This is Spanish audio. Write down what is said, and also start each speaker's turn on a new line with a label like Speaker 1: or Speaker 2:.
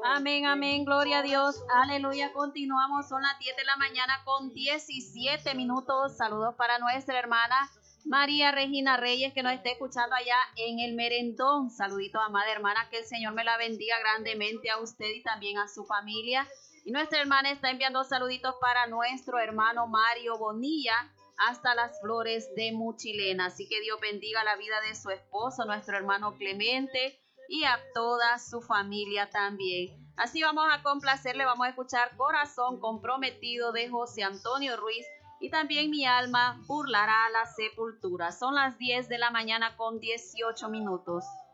Speaker 1: Amén, amén, gloria a Dios, aleluya. Continuamos, son las 10 de la mañana con 17 minutos. Saludos para nuestra hermana María Regina Reyes, que nos está escuchando allá en el Merendón. Saluditos, amada hermana, que el Señor me la bendiga grandemente a usted y también a su familia. Y nuestra hermana está enviando saluditos para nuestro hermano Mario Bonilla, hasta las Flores de Muchilena. Así que Dios bendiga la vida de su esposo, nuestro hermano Clemente, y a toda su familia también. Así vamos a complacerle, vamos a escuchar Corazón Comprometido de José Antonio Ruiz, y también Mi alma burlará la sepultura. Son las 10 de la mañana con 18 minutos.